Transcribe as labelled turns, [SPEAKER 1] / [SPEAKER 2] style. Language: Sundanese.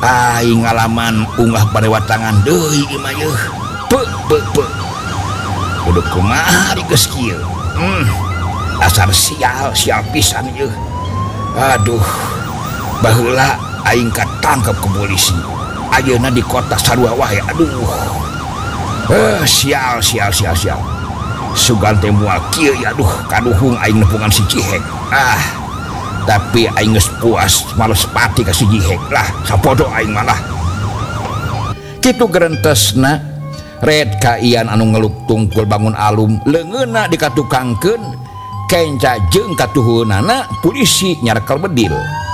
[SPEAKER 1] ngalaman unggah pada watangan deui ieu mah yeuh. Kudu kumaha geus kieu. Asar sial pisan yeuh. Aduh. Baheula aing katangkep ke polisi. Ayeuna di kota sarua wae. Aduh. Sial. Sugan teh moal kieu ya, aduh kaduhung aing nepungan si Cihek. Tapi aing geus puas males pati ka si Cihek lah, sapodo aing malah. Kitu gerentesna red ka ian anu ngeluk tungkul bangun alum leungeunna dikatukangkeun kenca jeung katuhunana polisi nyarekel bedil.